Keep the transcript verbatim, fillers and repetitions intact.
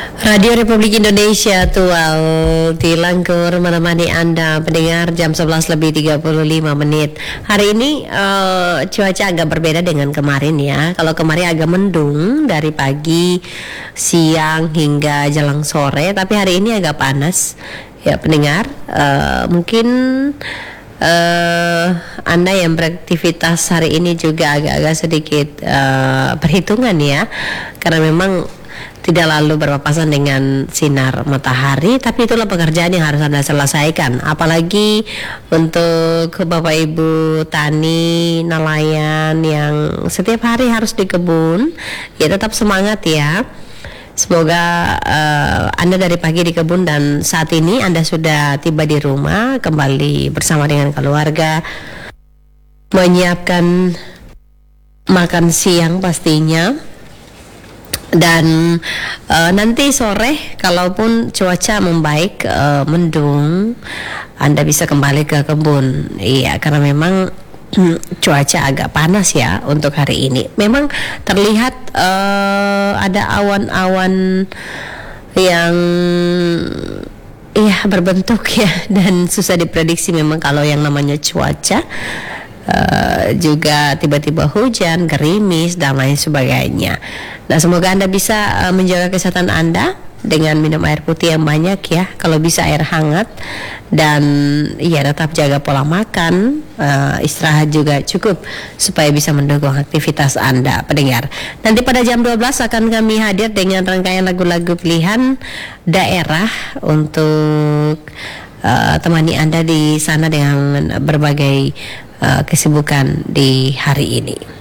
Radio Republik Indonesia Tual di Langkur menemani Anda pendengar jam sebelas lebih tiga puluh lima menit. Hari ini uh, cuaca agak berbeda dengan kemarin ya. Kalau kemarin agak mendung dari pagi, siang hingga jelang sore, tapi hari ini agak panas. Ya pendengar, uh, mungkin uh, Anda yang beraktivitas hari ini juga agak-agak sedikit uh, perhitungan ya. Karena memang tidak lalu berpapasan dengan sinar matahari, tapi itulah pekerjaan yang harus Anda selesaikan. Apalagi untuk Bapak Ibu tani, nelayan yang setiap hari harus di kebun, ya tetap semangat ya. Semoga uh, Anda dari pagi di kebun dan saat ini Anda sudah tiba di rumah, kembali bersama dengan keluarga, menyiapkan makan siang pastinya. Dan uh, nanti sore kalaupun cuaca membaik, uh, mendung, Anda bisa kembali ke kebun. Iya, karena memang cuaca agak panas ya untuk hari ini. Memang terlihat uh, ada awan-awan yang ya berbentuk ya, dan susah diprediksi memang kalau yang namanya cuaca. Uh, juga tiba-tiba hujan, gerimis dan lain sebagainya. Nah, semoga Anda bisa uh, menjaga kesehatan Anda dengan minum air putih yang banyak ya. Kalau bisa air hangat, dan ya tetap jaga pola makan, uh, istirahat juga cukup supaya bisa mendukung aktivitas Anda pendengar. Nanti pada jam dua belas akan kami hadir dengan rangkaian lagu-lagu pilihan daerah untuk uh, temani Anda di sana dengan berbagai Uh, kesibukan di hari ini.